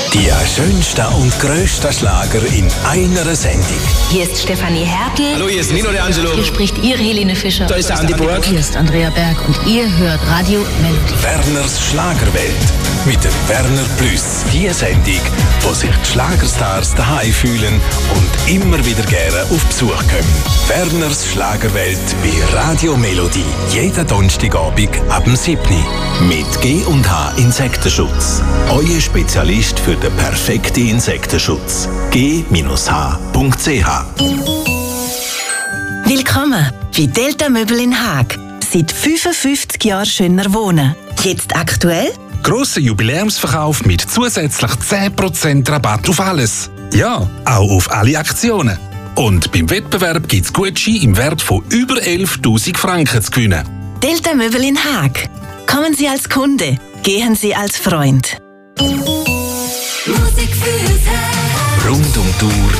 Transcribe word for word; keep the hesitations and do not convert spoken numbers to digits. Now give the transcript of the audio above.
Die schönsten und grössten Schlager in einer Sendung. Hier ist Stefanie Hertel. Hallo, hier ist Nino De Angelo. Hier spricht Ihre Helene Fischer. Da ist der Andi Burg. Hier ist Andrea Berg und ihr hört Radio Melodie. Werners Schlagerwelt mit dem Werner Plus. Die Sendung, wo sich die Schlagerstars daheim fühlen und immer wieder gerne auf Besuch kommen. Werners Schlagerwelt bei Radio Melodie. Jeden Donnerstagabend ab dem siebten Mit G und H Insektenschutz. Euer Spezialist für den perfekten Insektenschutz. G H punkt C H. Willkommen bei Delta Möbel in Haag. Seit fünfundfünfzig Jahren schöner wohnen. Jetzt aktuell? Grosser Jubiläumsverkauf mit zusätzlich zehn Prozent Rabatt auf alles. Ja, auch auf alle Aktionen. Und beim Wettbewerb gibt es Gutscheine im Wert von über elftausend Franken zu gewinnen. Delta Möbel in Haag. Kommen Sie als Kunde, gehen Sie als Freund. Rund um die Uhr